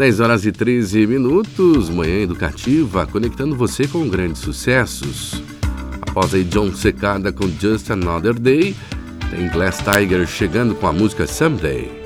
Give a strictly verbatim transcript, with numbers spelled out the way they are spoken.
dez horas e treze minutos, manhã educativa, conectando você com grandes sucessos. Após aí John Cicada com Just Another Day, tem Glass Tiger chegando com a música Someday.